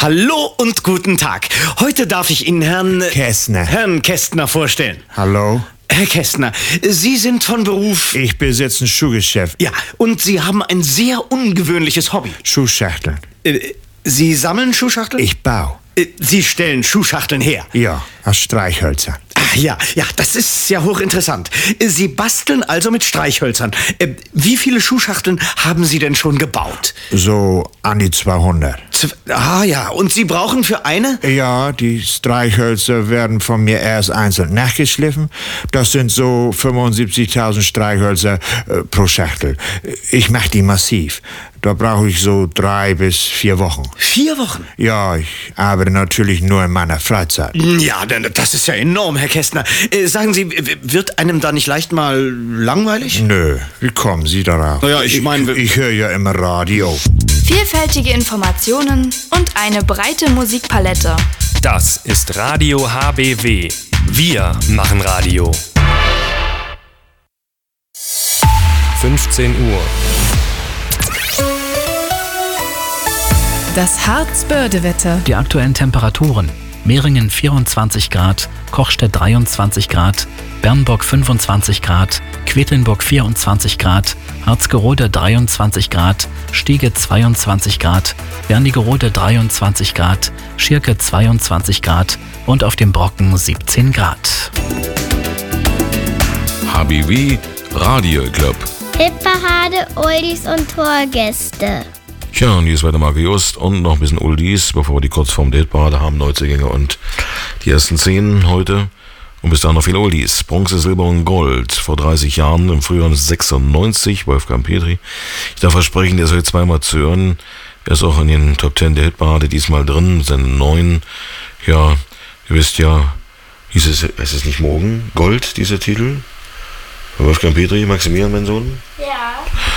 Hallo und guten Tag. Heute darf ich Ihnen Herrn Kästner vorstellen. Hallo? Herr Kästner, Sie sind von Beruf... Ich besitze ein Schuhgeschäft. Ja, und Sie haben ein sehr ungewöhnliches Hobby. Schuhschachteln. Sie sammeln Schuhschachteln? Ich baue. Sie stellen Schuhschachteln her? Ja, aus Streichhölzern. Ach ja, das ist ja hochinteressant. Sie basteln also mit Streichhölzern. Wie viele Schuhschachteln haben Sie denn schon gebaut? So an die 200. Und Sie brauchen für eine? Ja, die Streichhölzer werden von mir erst einzeln nachgeschliffen. Das sind so 75.000 Streichhölzer pro Schachtel. Ich mache die massiv. Da brauche ich so 3 bis 4 Wochen. 4 Wochen? Ja, ich arbeite natürlich nur in meiner Freizeit. Ja, das ist ja enorm, Herr Kästner. Sagen Sie, wird einem da nicht leicht mal langweilig? Nö, wie kommen Sie darauf? Naja, ich meine... Ich höre ja immer Radio. Vielfältige Informationen und eine breite Musikpalette. Das ist Radio HBW. Wir machen Radio. 15 Uhr. Das Harzbördewetter. Die aktuellen Temperaturen. Mehringen 24 Grad, Kochstedt 23 Grad, Bernburg 25 Grad, Quedlinburg 24 Grad, Harzgerode 23 Grad, Stiege 22 Grad, Wernigerode 23 Grad, Schirke 22 Grad und auf dem Brocken 17 Grad. HBW Radio Club. Hitparade, Oldies und Torgäste. Tja, und hier ist weiter Marco Just und noch ein bisschen Oldies, bevor wir die Kurzform der Hitparade haben, Neuzugänge und die ersten 10 heute. Und bis dahin noch viele Oldies. Bronze, Silber und Gold. Vor 30 Jahren, im Frühjahr 96, Wolfgang Petri. Ich darf versprechen, der ist heute zweimal zu hören. Er ist auch in den Top 10 der Hitparade diesmal drin, sind 9. Ja, ihr wisst ja, heißt es nicht morgen? Gold, dieser Titel? Wolfgang Petri, Maximilian, mein Sohn? Ja.